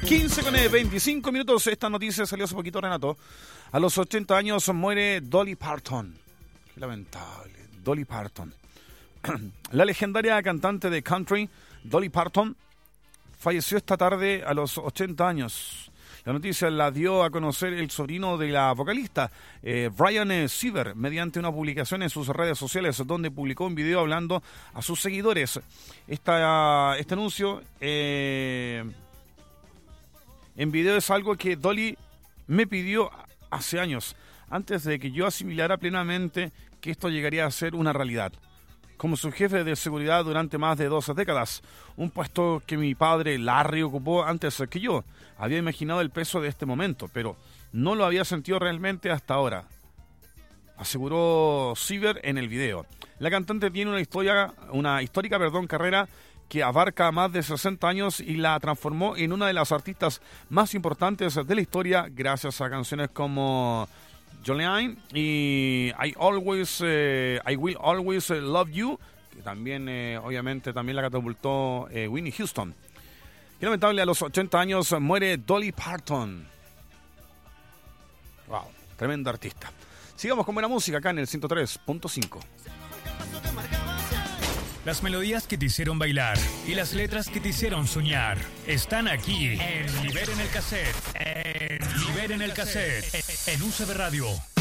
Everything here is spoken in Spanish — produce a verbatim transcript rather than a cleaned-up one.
quince con veinticinco minutos. Esta noticia salió hace poquito, Renato. A los ochenta años muere Dolly Parton. Qué lamentable. Dolly Parton. La legendaria cantante de country, Dolly Parton, falleció esta tarde a los ochenta años. La noticia la dio a conocer el sobrino de la vocalista, eh, Brian eh, Siever, mediante una publicación en sus redes sociales, donde publicó un video hablando a sus seguidores. Esta, este anuncio eh, en video es algo que Dolly me pidió hace años, antes de que yo asimilara plenamente que esto llegaría a ser una realidad. Como su jefe de seguridad durante más de dos décadas, un puesto que mi padre Larry ocupó antes que yo. Había imaginado el peso de este momento, pero no lo había sentido realmente hasta ahora, aseguró Siever en el video. La cantante tiene una historia, una histórica, perdón, carrera que abarca más de sesenta años y la transformó en una de las artistas más importantes de la historia gracias a canciones como Jolene y I Always, eh, I Will Always Love You, que también, eh, obviamente, también la catapultó eh, Whitney Houston. Qué lamentable, a los ochenta años muere Dolly Parton. Wow, tremenda artista. Sigamos con buena música acá en el ciento tres punto cinco. Las melodías que te hicieron bailar y las letras que te hicieron soñar están aquí en Liberen el Cassette. En Liberen el Cassette. En U C B Radio.